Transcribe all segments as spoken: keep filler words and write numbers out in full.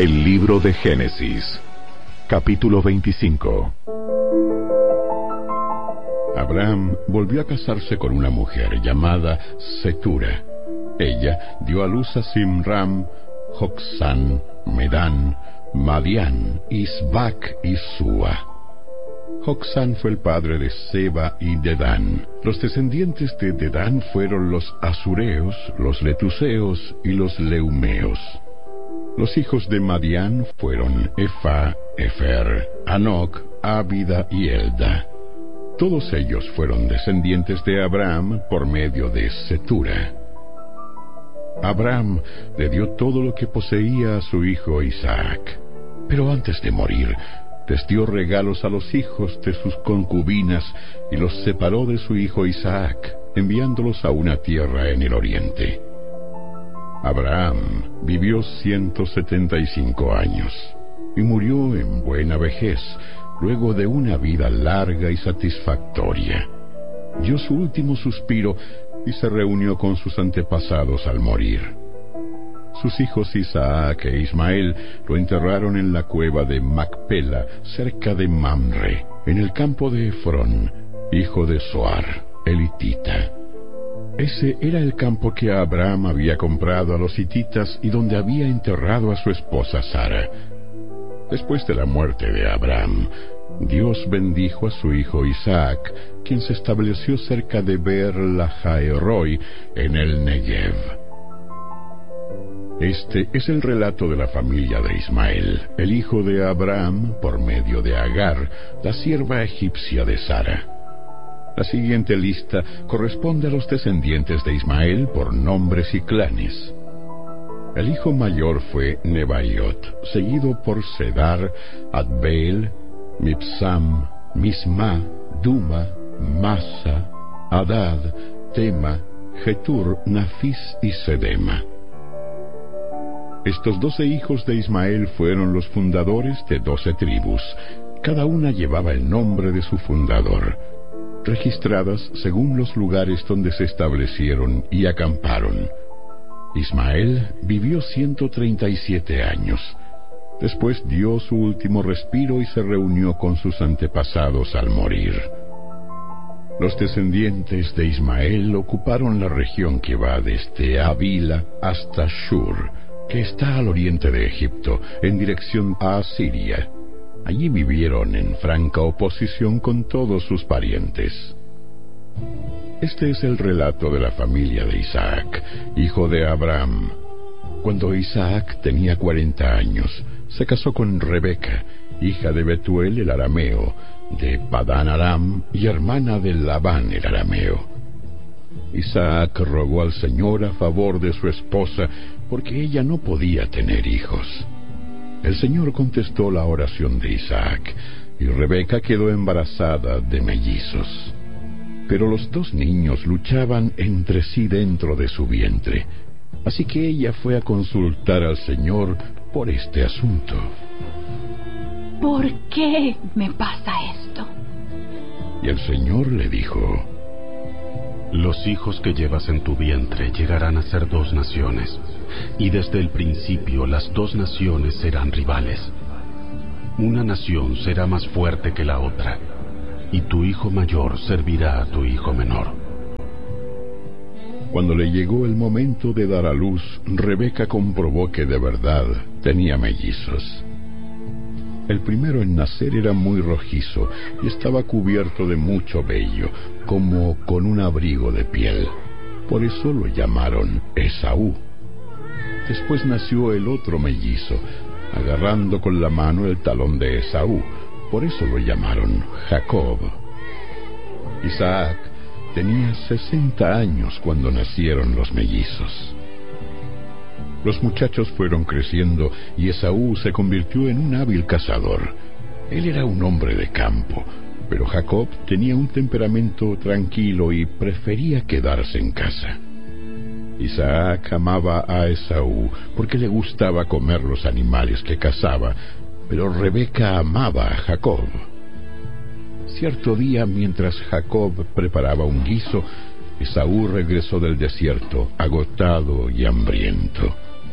El libro de Génesis, capítulo veinticinco. Abraham volvió a casarse con una mujer llamada Cetura. Ella dio a luz a Simram, Joksán, Medán, Madián, Isbac y Sua. Joksán fue el padre de Seba y Dedán. Los descendientes de Dedán fueron los asureos, los letuseos y los leumeos. Los hijos de Madián fueron Efa, Efer, Anoc, Ábida y Elda. Todos ellos fueron descendientes de Abraham por medio de Cetura. Abraham le dio todo lo que poseía a su hijo Isaac, pero antes de morir, les dio regalos a los hijos de sus concubinas y los separó de su hijo Isaac, enviándolos a una tierra en el oriente. Abraham vivió ciento setenta y cinco años y murió en buena vejez, luego de una vida larga y satisfactoria. Dio su último suspiro y se reunió con sus antepasados al morir. Sus hijos Isaac e Ismael lo enterraron en la cueva de Macpela, cerca de Mamre, en el campo de Efrón, hijo de Zoar, el hitita. Ese era el campo que Abraham había comprado a los hititas y donde había enterrado a su esposa Sara. Después de la muerte de Abraham, Dios bendijo a su hijo Isaac, quien se estableció cerca de Beer Lahairoi, en el Negev. Este es el relato de la familia de Ismael, el hijo de Abraham, por medio de Agar, la sierva egipcia de Sara. La siguiente lista corresponde a los descendientes de Ismael por nombres y clanes. El hijo mayor fue Nebaiot, seguido por Sedar, Adbeel, Mibsam, Misma, Duma, Masa, Hadad, Tema, Getur, Nafis y Sedema. Estos doce hijos de Ismael fueron los fundadores de doce tribus. Cada una llevaba el nombre de su fundador, registradas según los lugares donde se establecieron y acamparon. Ismael vivió ciento treinta y siete años. Después dio su último respiro y se reunió con sus antepasados al morir. Los descendientes de Ismael ocuparon la región que va desde Avila hasta Shur, que está al oriente de Egipto, en dirección a Asiria. Allí vivieron en franca oposición con todos sus parientes. Este es el relato de la familia de Isaac, hijo de Abraham. Cuando Isaac tenía cuarenta años, se casó con Rebeca, hija de Betuel el arameo, de Padán Aram y hermana de Labán el arameo. Isaac rogó al Señor a favor de su esposa, porque ella no podía tener hijos. El Señor contestó la oración de Isaac, y Rebeca quedó embarazada de mellizos. Pero los dos niños luchaban entre sí dentro de su vientre, así que ella fue a consultar al Señor por este asunto. ¿Por qué me pasa esto? Y el Señor le dijo: Los hijos que llevas en tu vientre llegarán a ser dos naciones, y desde el principio las dos naciones serán rivales. Una nación será más fuerte que la otra, y tu hijo mayor servirá a tu hijo menor. Cuando le llegó el momento de dar a luz, Rebeca comprobó que de verdad tenía mellizos. El primero en nacer era muy rojizo y estaba cubierto de mucho vello, como con un abrigo de piel. Por eso lo llamaron Esaú. Después nació el otro mellizo, agarrando con la mano el talón de Esaú. Por eso lo llamaron Jacob. Isaac tenía sesenta años cuando nacieron los mellizos. Los muchachos fueron creciendo y Esaú se convirtió en un hábil cazador. Él era un hombre de campo, pero Jacob tenía un temperamento tranquilo y prefería quedarse en casa. Isaac amaba a Esaú porque le gustaba comer los animales que cazaba, pero Rebeca amaba a Jacob. Cierto día, mientras Jacob preparaba un guiso, Esaú regresó del desierto, agotado y hambriento.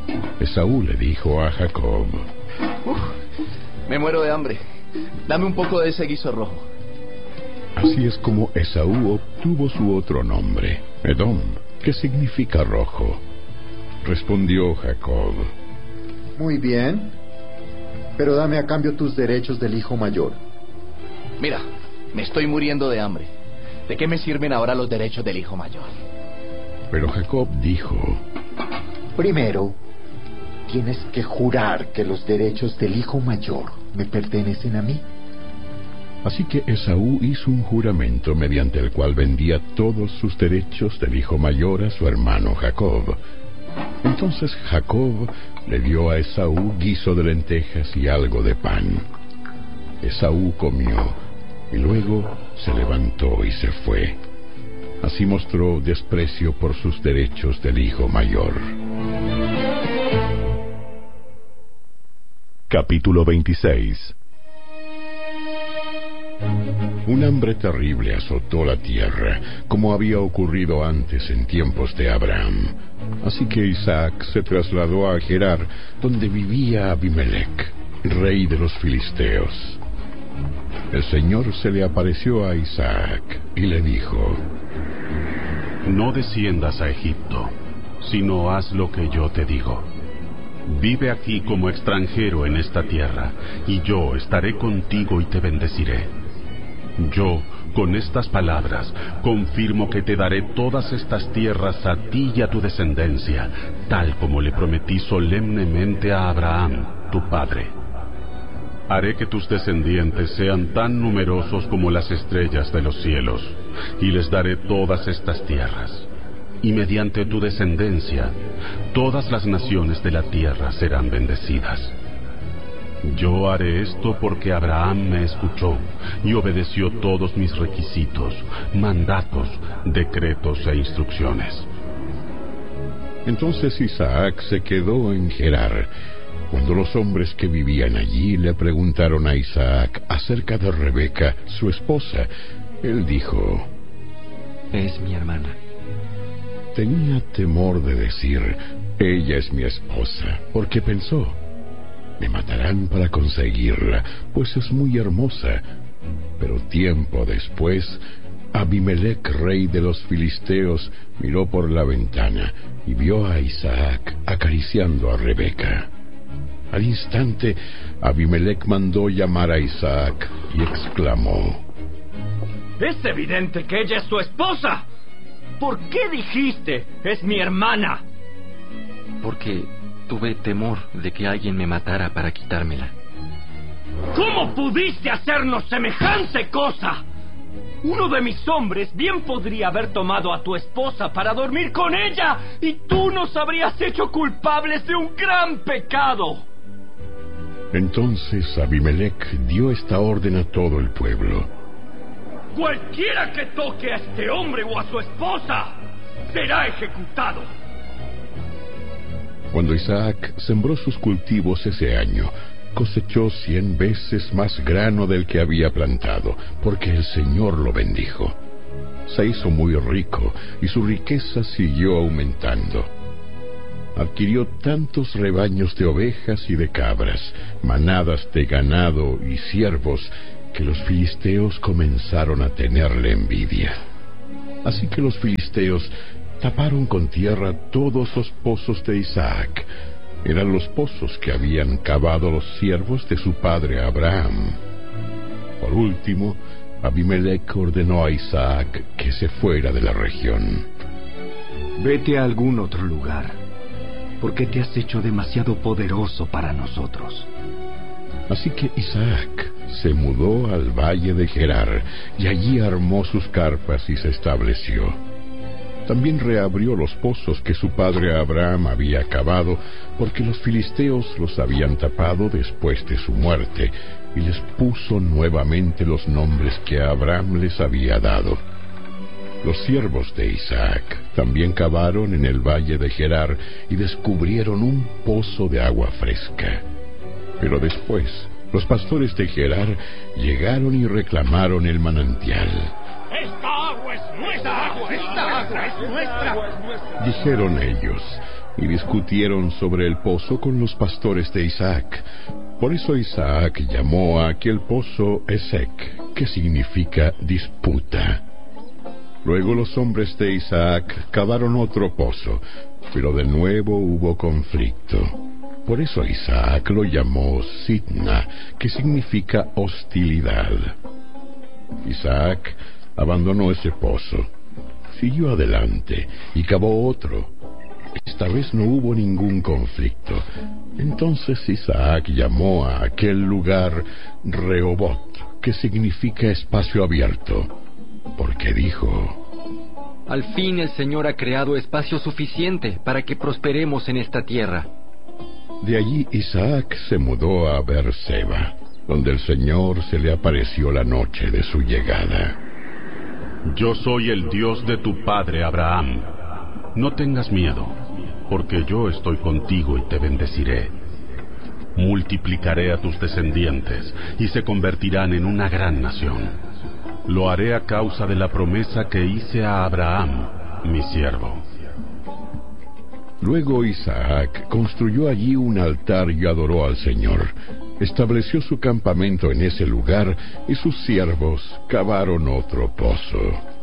Esaú le dijo a Jacob: Uf, me muero de hambre. Dame un poco de ese guiso rojo. Así es como Esaú obtuvo su otro nombre, Edom, que significa rojo. Respondió Jacob: Muy bien, pero dame a cambio tus derechos del hijo mayor. Mira, me estoy muriendo de hambre. ¿De qué me sirven ahora los derechos del hijo mayor? Pero Jacob dijo: Primero, tienes que jurar que los derechos del hijo mayor me pertenecen a mí. Así que Esaú hizo un juramento mediante el cual vendía todos sus derechos del hijo mayor a su hermano Jacob. Entonces Jacob le dio a Esaú guiso de lentejas y algo de pan. Esaú comió y luego se levantó y se fue. Así mostró desprecio por sus derechos del hijo mayor. Capítulo veintiséis. Un hambre terrible azotó la tierra, como había ocurrido antes en tiempos de Abraham. Así que Isaac se trasladó a Gerar, donde vivía Abimelec, rey de los filisteos. El Señor se le apareció a Isaac y le dijo: No desciendas a Egipto, sino haz lo que yo te digo. Vive aquí como extranjero en esta tierra, y yo estaré contigo y te bendeciré. Yo, con estas palabras, confirmo que te daré todas estas tierras a ti y a tu descendencia, tal como le prometí solemnemente a Abraham, tu padre. Haré que tus descendientes sean tan numerosos como las estrellas de los cielos, y les daré todas estas tierras. Y mediante tu descendencia, todas las naciones de la tierra serán bendecidas. Yo haré esto porque Abraham me escuchó y obedeció todos mis requisitos, mandatos, decretos e instrucciones. Entonces Isaac se quedó en Gerar. Cuando los hombres que vivían allí le preguntaron a Isaac acerca de Rebeca, su esposa, él dijo: Es mi hermana. Tenía temor de decir: ella es mi esposa, porque pensó: me matarán para conseguirla, pues es muy hermosa. Pero tiempo después, Abimelec, rey de los filisteos, miró por la ventana y vio a Isaac acariciando a Rebeca. Al instante, Abimelec mandó llamar a Isaac y exclamó: Es evidente que ella es tu esposa. ¿Por qué dijiste, es mi hermana? Porque tuve temor de que alguien me matara para quitármela. ¿Cómo pudiste hacernos semejante cosa? Uno de mis hombres bien podría haber tomado a tu esposa para dormir con ella, y tú nos habrías hecho culpables de un gran pecado. Entonces Abimelec dio esta orden a todo el pueblo: Cualquiera que toque a este hombre o a su esposa será ejecutado. Cuando Isaac sembró sus cultivos ese año, cosechó cien veces más grano del que había plantado, porque el Señor lo bendijo. Se hizo muy rico y su riqueza siguió aumentando. Adquirió tantos rebaños de ovejas y de cabras, manadas de ganado y ciervos, que los filisteos comenzaron a tenerle envidia. Así que los filisteos taparon con tierra todos los pozos de Isaac. Eran los pozos que habían cavado los siervos de su padre Abraham. Por último, Abimelec ordenó a Isaac que se fuera de la región. Vete a algún otro lugar, porque te has hecho demasiado poderoso para nosotros. Así que Isaac se mudó al valle de Gerar, y allí armó sus carpas y se estableció. También reabrió los pozos que su padre Abraham había cavado, porque los filisteos los habían tapado después de su muerte, y les puso nuevamente los nombres que Abraham les había dado. Los siervos de Isaac también cavaron en el valle de Gerar y descubrieron un pozo de agua fresca. Pero después, los pastores de Gerar llegaron y reclamaron el manantial. ¡Esta agua es nuestra! ¡Esta agua es nuestra! Dijeron ellos: y discutieron sobre el pozo con los pastores de Isaac. Por eso Isaac llamó a aquel pozo Esek, que significa disputa. Luego los hombres de Isaac cavaron otro pozo, pero de nuevo hubo conflicto. Por eso Isaac lo llamó Sitna, que significa hostilidad. Isaac abandonó ese pozo, siguió adelante y cavó otro. Esta vez no hubo ningún conflicto. Entonces Isaac llamó a aquel lugar Rehobot, que significa espacio abierto, porque dijo: Al fin el Señor ha creado espacio suficiente para que prosperemos en esta tierra. De allí Isaac se mudó a Beerseba, donde el Señor se le apareció la noche de su llegada. Yo soy el Dios de tu padre Abraham. No tengas miedo, porque yo estoy contigo y te bendeciré. Multiplicaré a tus descendientes y se convertirán en una gran nación. Lo haré a causa de la promesa que hice a Abraham, mi siervo. Luego Isaac construyó allí un altar y adoró al Señor. Estableció su campamento en ese lugar y sus siervos cavaron otro pozo.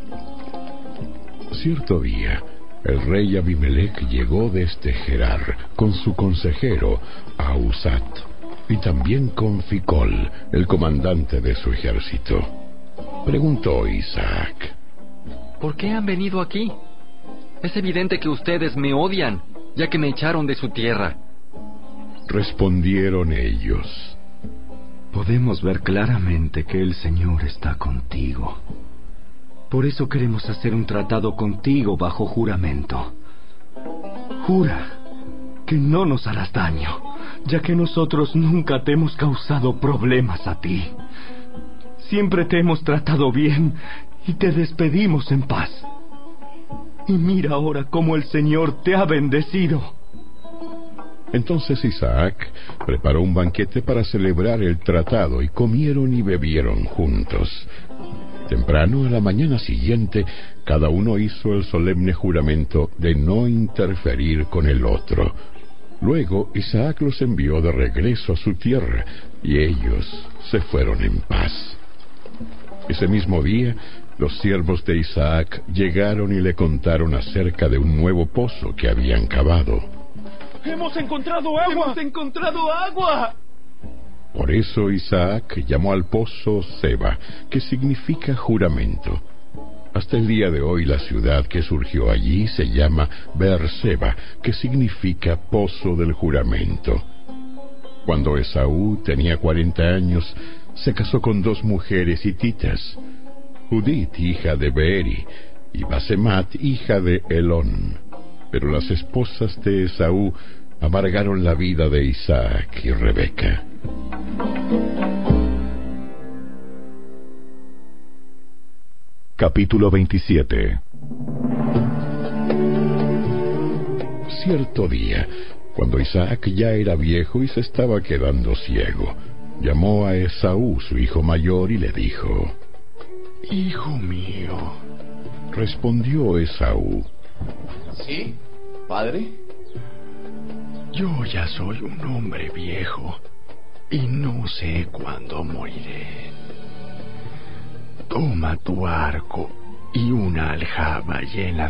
Cierto día, el rey Abimelech llegó desde Gerar con su consejero Ahuzat y también con Ficol, el comandante de su ejército. Preguntó Isaac: ¿Por qué han venido aquí? Es evidente que ustedes me odian, ya que me echaron de su tierra. Respondieron ellos: Podemos ver claramente que el Señor está contigo. Por eso queremos hacer un tratado contigo bajo juramento. Jura que no nos harás daño, ya que nosotros nunca te hemos causado problemas a ti. Siempre te hemos tratado bien y te despedimos en paz. Y mira ahora cómo el Señor te ha bendecido. Entonces Isaac preparó un banquete para celebrar el tratado y comieron y bebieron juntos. Temprano, a la mañana siguiente, cada uno hizo el solemne juramento de no interferir con el otro. Luego Isaac los envió de regreso a su tierra y ellos se fueron en paz. Ese mismo día, los siervos de Isaac llegaron y le contaron acerca de un nuevo pozo que habían cavado. ¡Hemos encontrado agua! ¡Hemos encontrado agua! Por eso Isaac llamó al pozo Seba, que significa juramento. Hasta el día de hoy la ciudad que surgió allí se llama Beerseba, que significa pozo del juramento. Cuando Esaú tenía cuarenta años, se casó con dos mujeres hititas, Judit, hija de Beeri, y Basemat, hija de Elón. Pero las esposas de Esaú amargaron la vida de Isaac y Rebeca. Capítulo veintisiete. Cierto día, cuando Isaac ya era viejo y se estaba quedando ciego, llamó a Esaú, su hijo mayor, y le dijo: Hijo mío. Respondió Esaú: ¿Sí, padre? Yo ya soy un hombre viejo y no sé cuándo moriré. Toma tu arco y una aljaba llena